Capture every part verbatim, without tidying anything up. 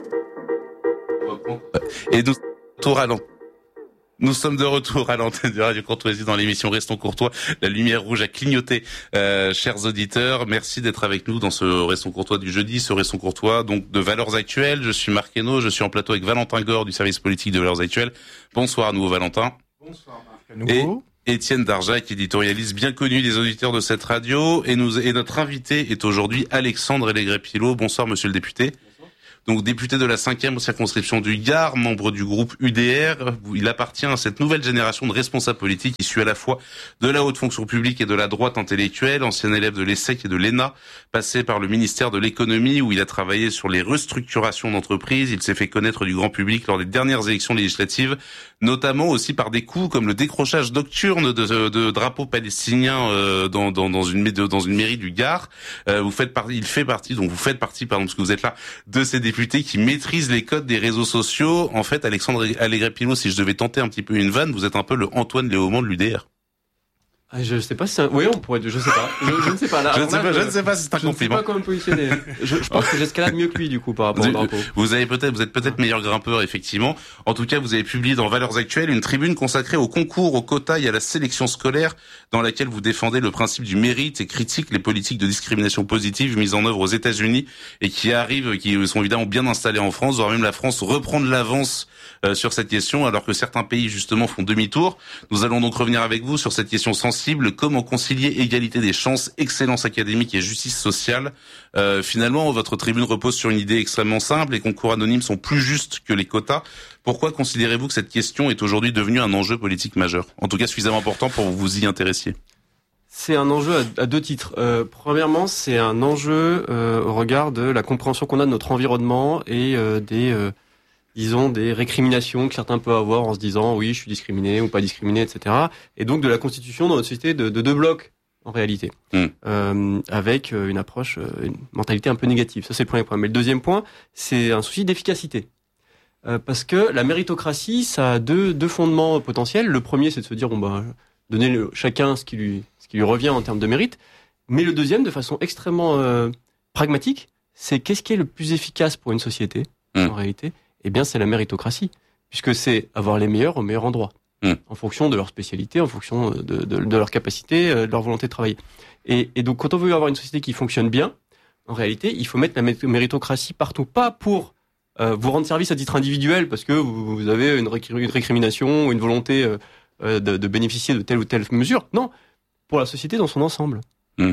Et nous, retour à l'an- nous sommes de retour à l'antenne de Radio Courtoisie dans l'émission Restons Courtois. La lumière rouge a clignoté, euh, chers auditeurs. Merci d'être avec nous dans ce Restons Courtois du jeudi, ce Restons Courtois donc de Valeurs Actuelles. Je suis Marc Hainaut, je suis en plateau avec Valentin Gore du service politique de Valeurs Actuelles. Bonsoir à nouveau Valentin. Bonsoir Marc. À nouveau. Et Étienne Darjac, éditorialiste bien connu des auditeurs de cette radio. Et, nous, et notre invité est aujourd'hui Alexandre Allègre-Pilot. Bonsoir monsieur le député. Donc député de la cinquième circonscription du Gard, membre du groupe U D R, il appartient à cette nouvelle génération de responsables politiques issus à la fois de la haute fonction publique et de la droite intellectuelle, ancien élève de l'E S S E C et de l'E N A, passé par le ministère de l'économie où il a travaillé sur les restructurations d'entreprises. Il s'est fait connaître du grand public lors des dernières élections législatives, notamment aussi par des coups comme le décrochage nocturne de, de, de drapeaux palestiniens euh, dans, dans, dans, une, dans une mairie du Gard. Euh, vous faites partie, il fait partie, donc vous faites partie, pardon, parce que vous êtes là, de ces députés qui maîtrise les codes des réseaux sociaux. En fait, Alexandre Allègre-Pilot, si je devais tenter un petit peu une vanne, vous êtes un peu le Antoine Léaumont de l'U D R. Ah, je sais pas si c'est un... Oui, on pourrait... Je sais pas. Je, je ne sais pas. Là, je, ne sais là, pas je, je ne sais pas si c'est un je compliment. Je ne sais pas comment me positionner. Je, je pense que j'escalade mieux que lui, du coup, par rapport au drapeau. Vous avez peut-être, vous êtes peut-être meilleur grimpeur, effectivement. En tout cas, vous avez publié dans Valeurs Actuelles une tribune consacrée au concours, au quota et à la sélection scolaire, dans laquelle vous défendez le principe du mérite et critiquez les politiques de discrimination positive mises en œuvre aux États-Unis et qui arrivent, qui sont évidemment bien installées en France, voire même la France reprendre l'avance euh, sur cette question, alors que certains pays, justement, font demi-tour. Nous allons donc revenir avec vous sur cette question sensible, comment concilier égalité des chances, excellence académique et justice sociale. Euh, finalement, votre tribune repose sur une idée extrêmement simple, les concours anonymes sont plus justes que les quotas. Pourquoi considérez-vous que cette question est aujourd'hui devenue un enjeu politique majeur ? En tout cas, suffisamment important pour que vous vous y intéressiez. C'est un enjeu à, à deux titres. Euh, premièrement, c'est un enjeu euh, au regard de la compréhension qu'on a de notre environnement et euh, des... Euh, disons, des récriminations que certains peuvent avoir en se disant oui, je suis discriminé ou pas discriminé, et cetera. Et donc de la constitution dans notre société de, de deux blocs, en réalité, mmh. euh, avec une approche, une mentalité un peu négative. Ça, c'est le premier point. Mais le deuxième point, c'est un souci d'efficacité. Euh, parce que la méritocratie, ça a deux, deux fondements potentiels. Le premier, c'est de se dire, bon, bah, donner le, chacun ce qui, lui, ce qui lui revient en termes de mérite. Mais le deuxième, de façon extrêmement euh, pragmatique, c'est qu'est-ce qui est le plus efficace pour une société, mmh. en réalité ? Eh bien, c'est la méritocratie, puisque c'est avoir les meilleurs au meilleur endroit, mmh. en fonction de leur spécialité, en fonction de, de, de leur capacité, de leur volonté de travailler. Et, et donc, quand on veut avoir une société qui fonctionne bien, en réalité, il faut mettre la méritocratie partout, pas pour euh, vous rendre service à titre individuel, parce que vous, vous avez une, ré- une récrimination ou une volonté euh, de, de bénéficier de telle ou telle mesure. Non, pour la société dans son ensemble. Mmh.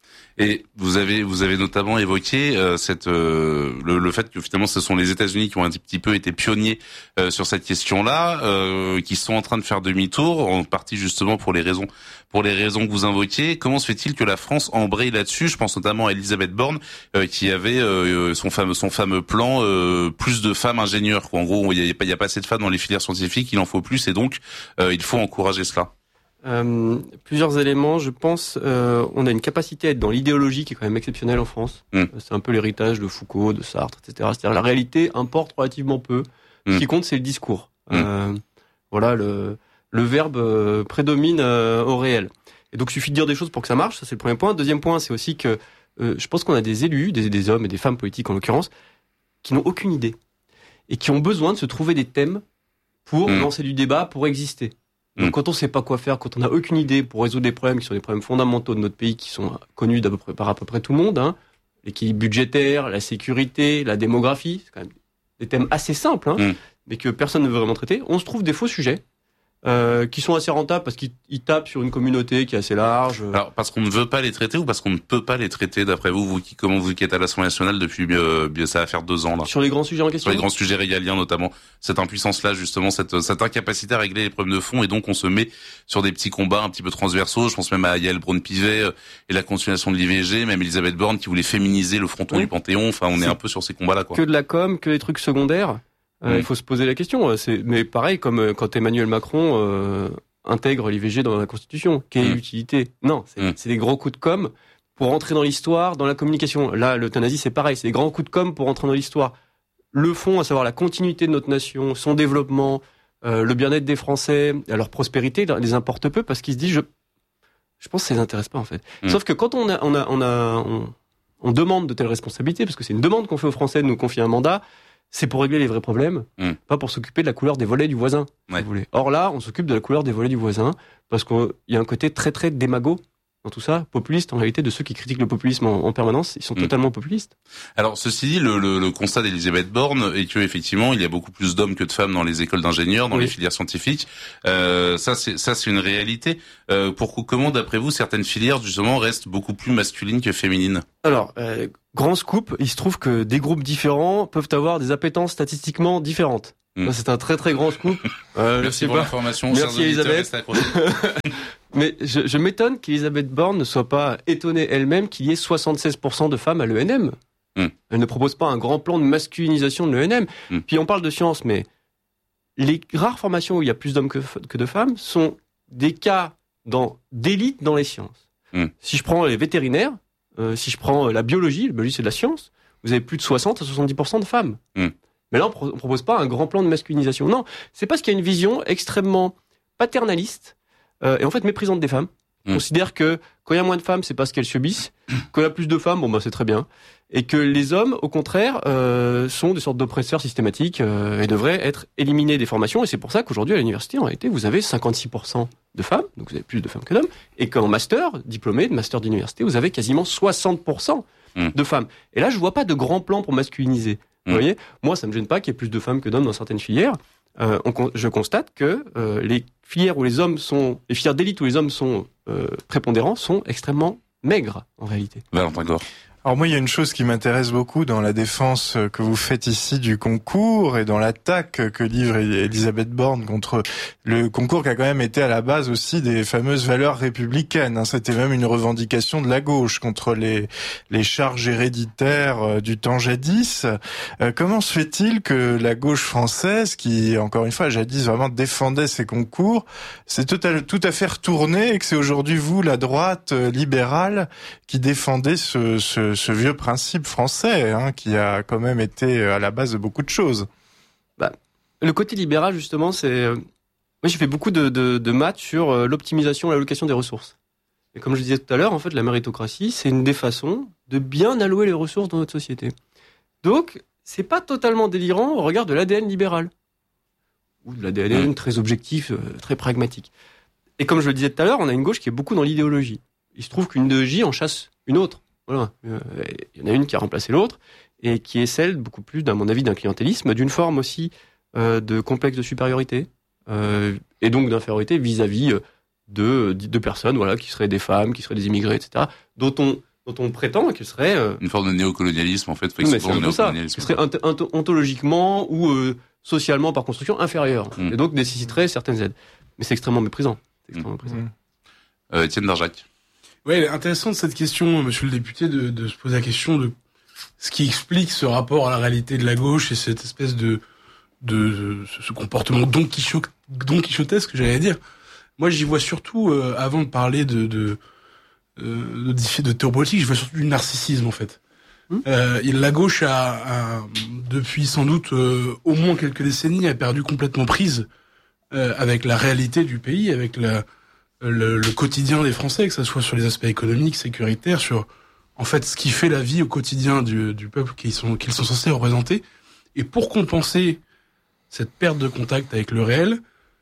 Et vous avez vous avez notamment évoqué euh, cette euh, le, le fait que finalement ce sont les États-Unis qui ont un petit peu été pionniers euh, sur cette question-là, euh, qui sont en train de faire demi-tour, en partie justement pour les raisons pour les raisons que vous invoquiez. Comment se fait-il que la France embraye là-dessus ? Je pense notamment à Elisabeth Borne, euh, qui avait euh, son fameux son fameux plan euh, plus de femmes ingénieurs. Quoi. En gros, il y a pas il y a pas assez de femmes dans les filières scientifiques, il en faut plus, et donc euh, il faut encourager cela. Euh, plusieurs éléments, je pense. Euh, on a une capacité à être dans l'idéologie qui est quand même exceptionnelle en France. Mmh. C'est un peu l'héritage de Foucault, de Sartre, et cetera. C'est-à-dire la réalité importe relativement peu. Mmh. Ce qui compte, c'est le discours. Mmh. Euh, voilà, le, le verbe euh, prédomine euh, au réel. Et donc, il suffit de dire des choses pour que ça marche. Ça, c'est le premier point. Deuxième point, c'est aussi que euh, je pense qu'on a des élus, des, des hommes et des femmes politiques en l'occurrence, qui n'ont aucune idée et qui ont besoin de se trouver des thèmes pour mmh. lancer du débat, pour exister. Donc, quand on sait pas quoi faire, quand on n'a aucune idée pour résoudre des problèmes qui sont des problèmes fondamentaux de notre pays, qui sont connus d'à peu près, par à peu près tout le monde, hein, l'équilibre budgétaire, la sécurité, la démographie, c'est quand même des thèmes assez simples, hein, mm. mais que personne ne veut vraiment traiter, on se trouve des faux sujets. Euh, qui sont assez rentables parce qu'ils ils tapent sur une communauté qui est assez large. Alors parce qu'on ne veut pas les traiter ou parce qu'on ne peut pas les traiter d'après vous, vous qui comment vous qui êtes à l'Assemblée nationale depuis euh, ça va faire deux ans là. Sur les grands sujets en question. Sur les grands sujets régaliens notamment, cette impuissance là justement, cette cette incapacité à régler les problèmes de fond et donc on se met sur des petits combats un petit peu transversaux. Je pense même à Yael Braun-Pivet euh, et la continuation de l'I V G, même Elisabeth Borne qui voulait féminiser le fronton oui. du Panthéon. Enfin on est, est un peu sur ces combats là quoi. Que de la com, que des trucs secondaires. Euh, mmh. Il faut se poser la question. C'est mais pareil comme quand Emmanuel Macron euh, intègre l'I V G dans la Constitution. Quelle est mmh. l'utilité ? Non, c'est, mmh. c'est des gros coups de com' pour rentrer dans l'histoire, dans la communication. Là, l'euthanasie, c'est pareil, c'est des grands coups de com' pour rentrer dans l'histoire. Le fond, à savoir la continuité de notre nation, son développement, euh, le bien-être des Français, leur prospérité, les importe peu parce qu'ils se disent, je, je pense que ça les intéresse pas en fait. Mmh. Sauf que quand on a, on a, on a, on, on demande de telles responsabilités, parce que c'est une demande qu'on fait aux Français de nous confier un mandat, c'est pour régler les vrais problèmes, mmh. pas pour s'occuper de la couleur des volets du voisin, ouais. si vous voulez. Or là, on s'occupe de la couleur des volets du voisin, parce qu'il y a un côté très très démago dans tout ça, populiste, en réalité, de ceux qui critiquent le populisme en, en permanence, ils sont mmh. totalement populistes. Alors, ceci dit, le, le, le constat d'Elisabeth Borne est que, effectivement, il y a beaucoup plus d'hommes que de femmes dans les écoles d'ingénieurs, dans oui. les filières scientifiques. Euh, ça, c'est, ça, c'est une réalité. Euh, pour, comment, d'après vous, certaines filières, justement, restent beaucoup plus masculines que féminines? Alors, euh, grand scoop, il se trouve que des groupes différents peuvent avoir des appétences statistiquement différentes. Mmh. Ça, c'est un très très grand scoop. Euh, Merci pour pas. l'information. Merci Elisabeth. Mais je, je m'étonne qu'Elisabeth Borne ne soit pas étonnée elle-même qu'il y ait soixante-seize pour cent de femmes à l'E N M. Mm. Elle ne propose pas un grand plan de masculinisation de l'E N M. Mm. Puis on parle de science, mais les rares formations où il y a plus d'hommes que, que de femmes sont des cas dans, d'élite dans les sciences. Mm. Si je prends les vétérinaires, euh, si je prends la biologie, la biologie c'est de la science, vous avez plus de soixante à soixante-dix pour cent de femmes. Mm. Mais là, on, pro- on propose pas un grand plan de masculinisation. Non, c'est parce qu'il y a une vision extrêmement paternaliste, Euh, et en fait méprisante des femmes. On mmh. considère que quand il y a moins de femmes, c'est parce qu'elles subissent. Quand il y a plus de femmes, bon bah c'est très bien. Et que les hommes, au contraire, euh, sont des sortes d'oppresseurs systématiques euh, et devraient être éliminés des formations. Et c'est pour ça qu'aujourd'hui à l'université, en réalité, vous avez cinquante-six pour cent de femmes, donc vous avez plus de femmes que d'hommes. Et qu'en master, diplômé de master d'université, vous avez quasiment soixante pour cent mmh. de femmes. Et là, je vois pas de grand plan pour masculiniser. Mmh. Vous voyez, moi, ça me gêne pas qu'il y ait plus de femmes que d'hommes dans certaines filières. Euh, on, je constate que euh, les filières où les hommes sont, les filières d'élite où les hommes sont euh, prépondérants sont extrêmement maigres en réalité. Valentin Gore. Alors moi, il y a une chose qui m'intéresse beaucoup dans la défense que vous faites ici du concours et dans l'attaque que livre Elisabeth Borne contre le concours qui a quand même été à la base aussi des fameuses valeurs républicaines. C'était même une revendication de la gauche contre les les charges héréditaires du temps jadis. Comment se fait-il que la gauche française, qui encore une fois jadis vraiment défendait ces concours, c'est tout à, tout à fait retourné et que c'est aujourd'hui vous, la droite libérale, qui défendez ce, ce ce vieux principe français, hein, qui a quand même été à la base de beaucoup de choses. Bah, le côté libéral, justement, c'est... Euh... Moi, j'ai fait beaucoup de, de, de maths sur euh, l'optimisation et l'allocation des ressources. Et comme je disais tout à l'heure, en fait, la méritocratie, c'est une des façons de bien allouer les ressources dans notre société. Donc, c'est pas totalement délirant au regard de l'A D N libéral. Ou de l'A D N mmh. très objectif, euh, très pragmatique. Et comme je le disais tout à l'heure, on a une gauche qui est beaucoup dans l'idéologie. Il se trouve qu'une idéologie en chasse une autre. Voilà, il euh, y en a une qui a remplacé l'autre et qui est celle beaucoup plus, à mon avis, d'un clientélisme, d'une forme aussi euh, de complexe de supériorité euh, et donc d'infériorité vis-à-vis de, de personnes, voilà, qui seraient des femmes, qui seraient des immigrés, et cetera, dont on dont on prétend qu'elles seraient euh... une forme de néocolonialisme en fait, mais c'est un peu ça, qui serait ont- ont- ontologiquement ou euh, socialement par construction inférieure mmh. et donc nécessiterait certaines aides. Mais c'est extrêmement méprisant. C'est extrêmement mmh. méprisant. Euh, Étienne Darjac. Oui, elle est intéressante cette question, monsieur le député, de, de se poser la question de ce qui explique ce rapport à la réalité de la gauche et cette espèce de, de, de ce comportement don, Quichot, don quichotesque, j'allais dire. Moi, j'y vois surtout, euh, avant de parler de, de, euh, de, de théorie politique, je vois surtout du narcissisme, en fait. Mmh. Euh, la gauche a, a depuis sans doute euh, au moins quelques décennies, a perdu complètement prise euh, avec la réalité du pays, avec la Le, le quotidien des Français, que ce soit sur les aspects économiques, sécuritaires, sur en fait ce qui fait la vie au quotidien du, du peuple qu'ils sont, qu'ils sont censés représenter. Et pour compenser cette perte de contact avec le réel,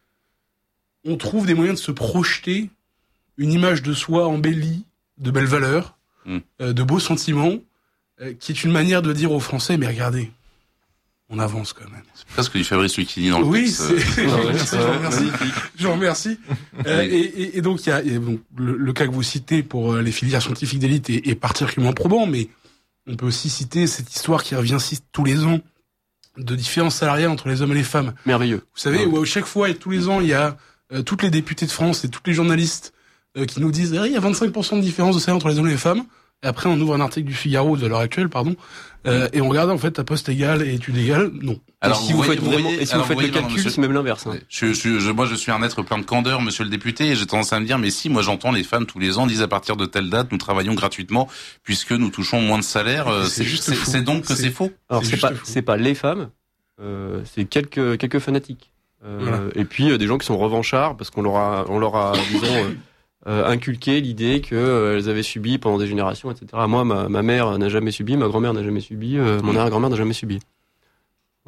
on trouve des moyens de se projeter une image de soi embellie, de belles valeurs, mmh. euh, de beaux sentiments, euh, qui est une manière de dire aux Français, mais regardez, on avance quand même. C'est presque du Fabrice Lucchini dans le oui, texte. Oui, c'est... je vous remercie, je vous remercie. Je vous remercie. Euh, et, et, et donc, il y a, y a donc, le, le cas que vous citez pour les filières scientifiques d'élite est, est particulièrement probant, mais on peut aussi citer cette histoire qui revient tous les ans de différences salariales entre les hommes et les femmes. Merveilleux. Vous savez, où à chaque fois et tous les ans, il y a euh, toutes les députés de France et tous les journalistes euh, qui nous disent, eh, il y a vingt-cinq pour cent de différence de salaire entre les hommes et les femmes. Et après, on ouvre un article du Figaro de l'heure actuelle, pardon, euh, et on regarde en fait à poste égal et étude égale, non. Alors, et si vous, vous faites vraiment, voyez, et si vous faites vous le calcul, monsieur, c'est même l'inverse. Hein. Je, je, je, moi, je suis un être plein de candeur, monsieur le député, et j'ai tendance à me dire, mais si, moi, j'entends les femmes tous les ans disent à partir de telle date, nous travaillons gratuitement puisque nous touchons moins de salaire. C'est, c'est, c'est, c'est donc que c'est, c'est faux. Alors, c'est, c'est pas, faux. C'est pas les femmes, euh, c'est quelques quelques fanatiques. Euh, voilà. Et puis euh, des gens qui sont revanchards parce qu'on leur a, on leur a, disons. Euh, Euh, inculquer l'idée qu'elles euh, avaient subi pendant des générations, et cetera. Moi, ma, ma mère n'a jamais subi, ma grand-mère n'a jamais subi, euh, mon arrière-grand-mère n'a jamais subi.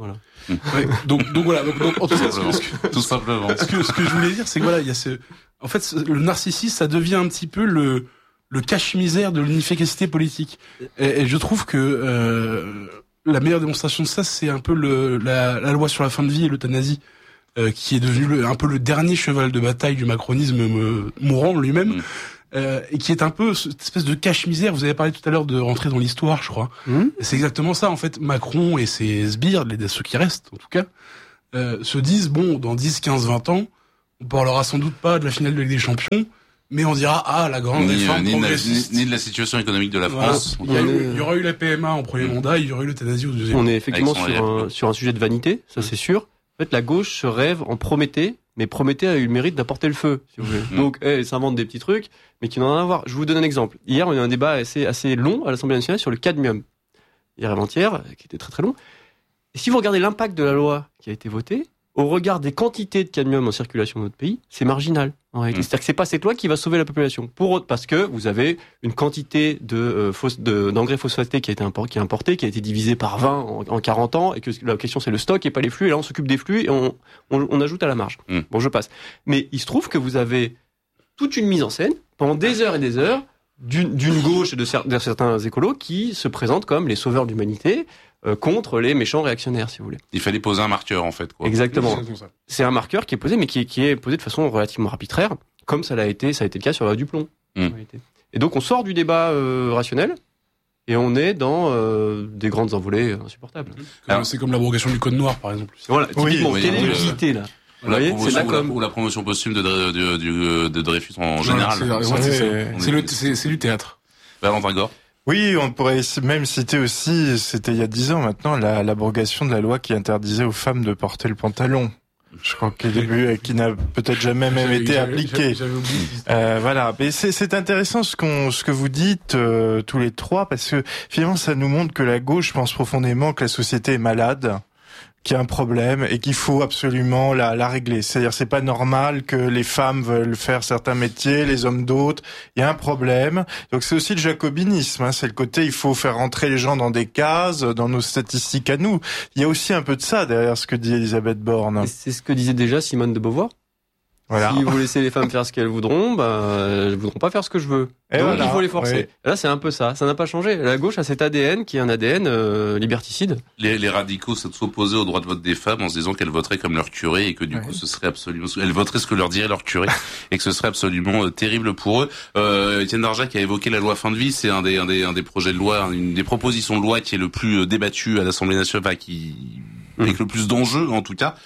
Voilà. Ouais, donc, donc voilà. Donc, donc, en tout cas, ce que, ce que, Tout simplement. ce que, ce que je voulais dire, c'est que voilà, il y a ce, en fait, ce- le narcissisme, ça devient un petit peu le, le cache-misère de l'inefficacité politique. Et, et je trouve que, euh, la meilleure démonstration de ça, c'est un peu le, la, la loi sur la fin de vie et l'euthanasie, euh, qui est devenu le, un peu le dernier cheval de bataille du macronisme me, mourant lui-même. Mm. Euh, et qui est un peu cette espèce de cache-misère. Vous avez parlé tout à l'heure de rentrer dans l'histoire, je crois. Mmh. C'est exactement ça, en fait. Macron et ses sbires, les, ceux qui restent, en tout cas, euh, se disent, bon, dans dix, quinze, vingt ans, on parlera sans doute pas de la finale de Ligue des Champions, mais on dira, ah, la grande Ni, euh, réforme ni, de la, progressiste. ni, ni de la situation économique de la Voilà. France. Il y, a On eu, est- il y aura eu la P M A en premier Mmh. mandat, il y aura eu l'euthanasie au deuxième. On est effectivement Avec son sur rêve. un, sur un sujet de vanité, ça c'est sûr. En fait, la gauche se rêve en Prométhée, mais Prométhée a eu le mérite d'apporter le feu, si vous voulez. Mm. Donc, elle s'invente des petits trucs, mais qui n'en ont rien à voir. Je vous donne un exemple. Hier, on a eu un débat assez, assez long à l'Assemblée nationale sur le cadmium. Hier avant-hier, qui était très très long. Et si vous regardez l'impact de la loi qui a été votée, au regard des quantités de cadmium en circulation dans notre pays, c'est marginal. En réalité. Mm. C'est-à-dire que c'est pas cette loi qui va sauver la population. Pour autre, parce que vous avez une quantité de, euh, phos- de d'engrais phosphatés qui a été impor- qui est importée, qui a été divisée par vingt en, en quarante ans, et que la question c'est le stock et pas les flux. Et là, on s'occupe des flux et on, on, on ajoute à la marge. Mm. Bon, je passe. Mais il se trouve que vous avez toute une mise en scène pendant des heures et des heures d'une, d'une gauche et de, cer- de certains écolos qui se présentent comme les sauveurs de l'humanité euh, contre les méchants réactionnaires, si vous voulez. Il fallait poser un marqueur, en fait, quoi. Exactement. C'est exactement ça. C'est un marqueur qui est posé, mais qui est, qui est posé de façon relativement arbitraire, comme ça l'a été, ça a été le cas sur la loi du plomb. Mm. en réalité. Et donc on sort du débat euh, rationnel et on est dans euh, des grandes envolées insupportables. Comme- Alors- c'est comme l'abrogation du code noir, par exemple. Voilà, Oui, typiquement, oui, quelle est oui, l'utilité là Ou Vous la, voyez, c'est promotion, là ou, la, comme ou la promotion posthume de, Dre- de, de, de Dreyfus en Voilà, général. c'est- ouais, Ouais, c'est ça. ouais. C'est le- c'est- c'est du théâtre. Valentin Gore. Oui, on pourrait même citer aussi, c'était il y a dix ans maintenant, la, l'abrogation de la loi qui interdisait aux femmes de porter le pantalon. Je crois qu'au début, euh, qui n'a peut-être jamais même J'avais- été j'avais- appliquée. j'avais- J'avais oublié. Euh, voilà, mais c'est, c'est intéressant ce qu'on, ce que vous dites euh, tous les trois, parce que finalement ça nous montre que la gauche pense profondément que la société est malade, qu'il y a un problème et qu'il faut absolument la, la régler. C'est-à-dire c'est pas normal que les femmes veulent faire certains métiers, les hommes d'autres. Il y a un problème. Donc c'est aussi le jacobinisme. Hein, c'est le côté il faut faire rentrer les gens dans des cases, dans nos statistiques à nous. Il y a aussi un peu de ça derrière ce que dit Elisabeth Borne. Et c'est ce que disait déjà Simone de Beauvoir. Voilà. Si vous laissez les femmes faire ce qu'elles voudront, ben, elles voudront pas faire ce que je veux. Et Donc voilà, il faut les forcer. oui. Et là, c'est un peu ça. Ça n'a pas changé. La gauche a cet A D N qui est un A D N euh, liberticide. Les, les radicaux s'opposaient au droit de vote des femmes en se disant qu'elles voteraient comme leur curé et que du Ouais. coup ce serait absolument, elles voteraient ce que leur dirait leur curé et que ce serait absolument euh, terrible pour eux. Euh, Étienne Darjac a évoqué la loi fin de vie, c'est un des, un des, un des projets de loi, une des propositions de loi qui est le plus euh, débattu à l'Assemblée nationale, enfin, qui avec le plus d'enjeux en tout cas.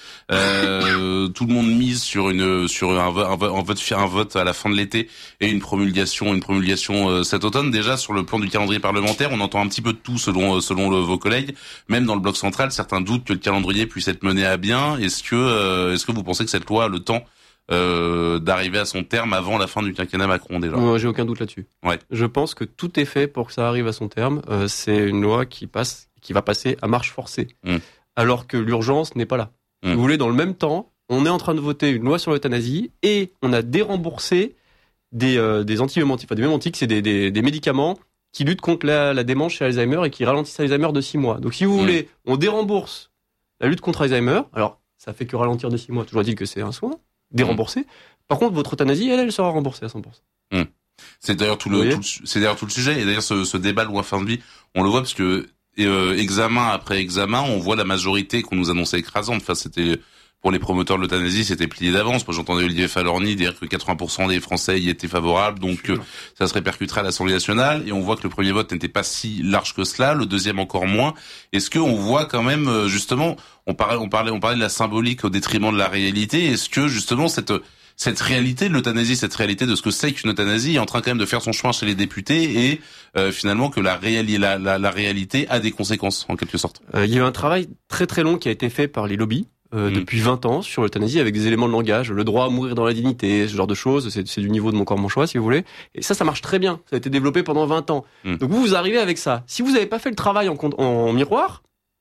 Euh, tout le monde mise sur une sur un, vo- un, vo- un vote un vote à la fin de l'été et une promulgation une promulgation euh, cet automne. Déjà sur le plan du calendrier parlementaire, on entend un petit peu de tout selon selon le, vos collègues. Même dans le bloc central, certains doutent que le calendrier puisse être mené à bien. Est-ce que euh, est-ce que vous pensez que cette loi a le temps euh, d'arriver à son terme avant la fin du quinquennat Macron déjà? Moi, j'ai aucun doute là-dessus. Ouais. Je pense que tout est fait pour que ça arrive à son terme. Euh, c'est une loi qui passe, qui va passer à marche forcée. Mm. Alors que l'urgence n'est pas là. Mm. Si vous voulez, dans le même temps, on est en train de voter une loi sur l'euthanasie et on a déremboursé des, euh, des antimémentiques. Enfin, des mémentiques, c'est des, des, des médicaments qui luttent contre la, la démence chez Alzheimer et qui ralentissent Alzheimer de six mois. Donc, si vous Mm. voulez, on dérembourse la lutte contre Alzheimer. Alors, ça fait que ralentir de six mois. Toujours dit que c'est un soin déremboursé. Par contre, votre euthanasie, elle, elle sera remboursée à cent pour cent. C'est d'ailleurs tout Vous le, voyez tout le c'est d'ailleurs tout le sujet. Et d'ailleurs ce, ce débat loi fin de vie, on le voit parce que euh, examen après examen, on voit la majorité qu'on nous annonçait écrasante. Enfin, c'était pour les promoteurs de l'euthanasie, c'était plié d'avance. Moi, j'entendais Olivier Falorni dire que quatre-vingts pour cent des Français y étaient favorables, donc euh, ça se répercuterait à l'Assemblée nationale. Et on voit que le premier vote n'était pas si large que cela, le deuxième encore moins. Est-ce que on voit quand même euh, justement, on parlait, on parlait, on parlait de la symbolique au détriment de la réalité. Est-ce que justement cette cette réalité de l'euthanasie, cette réalité de ce que c'est qu'une euthanasie est en train quand même de faire son chemin chez les députés et euh, finalement que la, réali- la, la, la réalité a des conséquences en quelque sorte. Euh, il y a eu un travail très très long qui a été fait par les lobbies euh, Mm. depuis vingt ans sur l'euthanasie avec des éléments de langage, le droit à mourir dans la dignité, ce genre de choses, c'est, c'est du niveau de mon corps, mon choix si vous voulez. Et ça, ça marche très bien, ça a été développé pendant vingt ans. Mm. Donc vous, vous arrivez avec ça. Si vous n'avez pas fait le travail en, en, en miroir,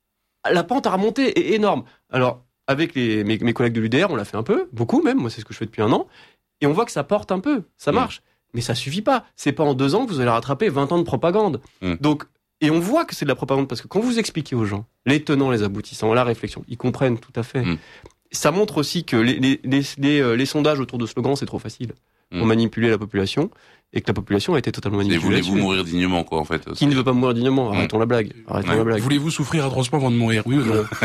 la pente à remonter est énorme. Alors, avec les, mes, mes collègues de l'U D R, on l'a fait un peu, beaucoup même, moi c'est ce que je fais depuis un an, et on voit que ça porte un peu, ça Mm. marche. Mais ça suffit pas. C'est pas en deux ans que vous allez rattraper vingt ans de propagande. Mm. Donc, Et on voit que c'est de la propagande parce que quand vous expliquez aux gens les tenants, les aboutissants, la réflexion, ils comprennent tout à fait. Mmh. Ça montre aussi que les, les, les, les, les sondages autour de slogans, c'est trop facile mmh. pour manipuler la population et que la population a été totalement manipulée. Et voulez-vous mourir dignement, quoi, en fait? Qui ne veut pas mourir dignement? Arrêtons mmh. la blague. Arrêtons ouais. la blague. Voulez-vous souffrir atrocement avant de mourir? Oui ou non?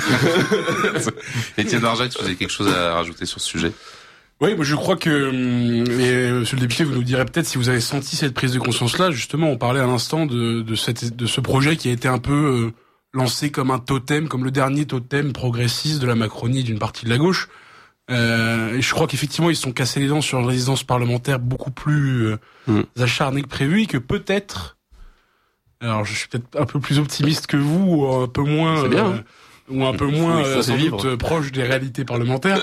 Étienne Darjac, vous avez quelque chose à rajouter sur ce sujet? Oui, moi je crois que, et monsieur le député, vous nous direz peut-être si vous avez senti cette prise de conscience-là. Justement, on parlait à l'instant de, de, cette, de ce projet qui a été un peu euh, lancé comme un totem, comme le dernier totem progressiste de la Macronie d'une partie de la gauche. Euh, et je crois qu'effectivement, ils se sont cassés les dents sur une résidence parlementaire beaucoup plus euh, mmh. acharnée que prévu, et que peut-être, alors je suis peut-être un peu plus optimiste que vous, ou un peu moins... C'est bien, euh, hein. ou un peu moins euh, sans doute euh, proche des réalités parlementaires,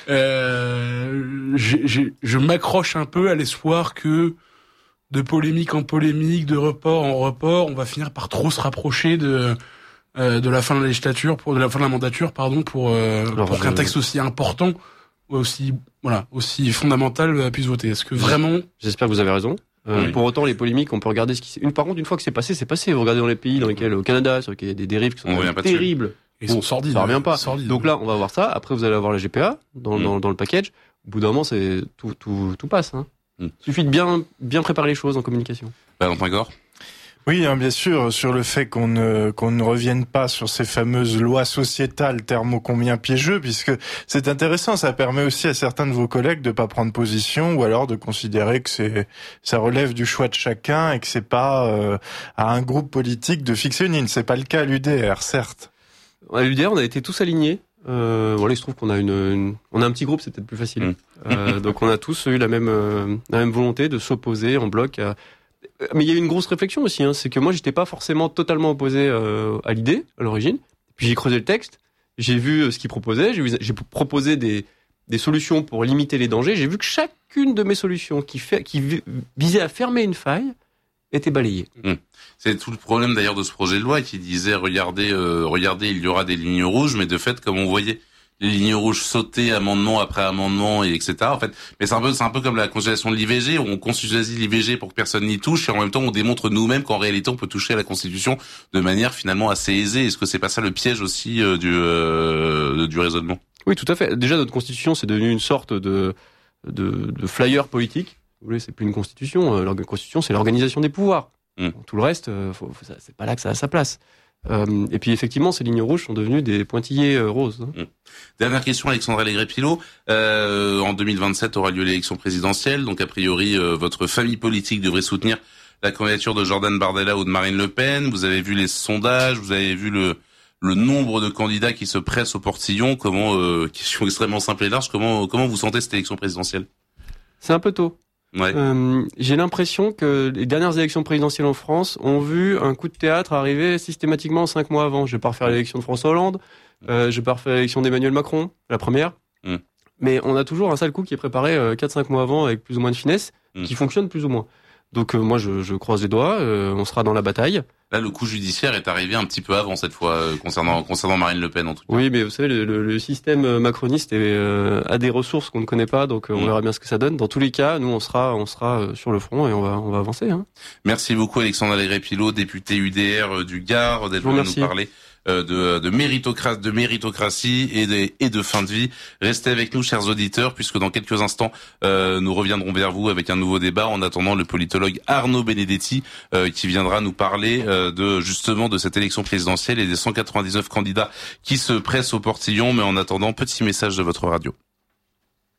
euh, j'ai, j'ai, je m'accroche un peu à l'espoir que de polémique en polémique, de report en report, on va finir par trop se rapprocher de euh, de la fin de la législature, pour de la fin de la mandature, pardon, pour euh, Alors, pour qu'un texte aussi important, aussi voilà, aussi fondamental puisse voter. Est-ce que vraiment? J'espère que vous avez raison. Euh, oui. Pour autant, les polémiques, on peut regarder ce qui. Une par contre, une fois que c'est passé, c'est passé. Vous regardez dans les pays dans lesquels, au Canada, sur lesquels il y a des dérives qui sont terribles. Ils sont sordides. Ça revient pas. Sordides. Donc là, on va voir ça. Après, vous allez avoir la G P A dans, mmh. dans, dans le package. Au bout d'un moment, c'est tout, tout, tout passe. Hein. Mmh. Il suffit de bien, bien préparer les choses en communication. Valentin Gore. Oui, hein, bien sûr, sur le fait qu'on ne qu'on ne revienne pas sur ces fameuses lois sociétales, terme ô combien piégeux, puisque c'est intéressant, ça permet aussi à certains de vos collègues de pas prendre position, ou alors de considérer que c'est ça relève du choix de chacun et que c'est pas euh, à un groupe politique de fixer une ligne. C'est pas le cas à l'U D R, certes. À l'U D R, on a été tous alignés. Euh, voilà, il se trouve qu'on a une, une, on a un petit groupe, c'est peut-être plus facile. Mmh. Euh, donc on a tous eu la même, euh, la même volonté de s'opposer en bloc. À... Mais il y a eu une grosse réflexion aussi. Hein, c'est que moi, j'étais pas forcément totalement opposé euh, à l'idée à l'origine. Puis j'ai creusé le texte, j'ai vu ce qu'il proposait, j'ai, vu, j'ai proposé des, des solutions pour limiter les dangers. J'ai vu que chacune de mes solutions qui, fait, qui visait à fermer une faille était balayée. Mmh. C'est tout le problème d'ailleurs de ce projet de loi qui disait regardez, euh, regardez, il y aura des lignes rouges, mais de fait, comme on voyait les lignes rouges sauter amendement après amendement et etc. En fait, mais c'est un peu, c'est un peu comme la constitution de l'I V G où on constitutionalise l'I V G pour que personne n'y touche et en même temps on démontre nous-mêmes qu'en réalité on peut toucher à la Constitution de manière finalement assez aisée. Est-ce que c'est pas ça le piège aussi euh, du euh, du raisonnement? Oui, tout à fait. Déjà notre Constitution c'est devenu une sorte de de, de flyer politique. Vous voulez, c'est plus une constitution. La constitution, c'est l'organisation des pouvoirs. Mmh. Tout le reste, faut, faut, c'est pas là que ça a sa place. Euh, et puis effectivement, ces lignes rouges sont devenues des pointillés euh, roses. Hein. Mmh. Dernière question, Alexandre Allègre-Pilot. Euh, en deux mille vingt-sept aura lieu l'élection présidentielle. Donc a priori, euh, votre famille politique devrait soutenir la candidature de Jordan Bardella ou de Marine Le Pen. Vous avez vu les sondages, vous avez vu le le nombre de candidats qui se pressent au portillon. Comment, euh, question extrêmement simple et large, comment comment vous sentez cette élection présidentielle? C'est un peu tôt. Ouais. Euh, j'ai l'impression que les dernières élections présidentielles en France ont vu un coup de théâtre arriver systématiquement cinq mois avant. Je vais pas refaire l'élection de François Hollande, euh, je vais pas refaire l'élection d'Emmanuel Macron, la première. Mm. Mais on a toujours un sale coup qui est préparé euh, quatre cinq mois avant avec plus ou moins de finesse, mm. qui fonctionne plus ou moins. Donc euh, moi je, je croise les doigts, euh, on sera dans la bataille. Là, le coup judiciaire est arrivé un petit peu avant cette fois, euh, concernant concernant Marine Le Pen en tout cas. Oui, mais vous savez, le, le, le système macroniste est, euh, a des ressources qu'on ne connaît pas, donc euh, on mmh. verra bien ce que ça donne. Dans tous les cas, nous, on sera on sera euh, sur le front et on va on va avancer. Hein. Merci beaucoup, Alexandre Allègre-Pilot, député U D R du Gard, d'être venu nous parler euh, de de méritocratie, de méritocratie et de et de fin de vie. Restez avec nous, chers auditeurs, puisque dans quelques instants, euh, nous reviendrons vers vous avec un nouveau débat. En attendant, le politologue Arnaud Benedetti euh, qui viendra nous parler euh, de justement de cette élection présidentielle et des cent quatre-vingt-dix-neuf candidats qui se pressent au portillon. Mais en attendant, petit message de votre radio.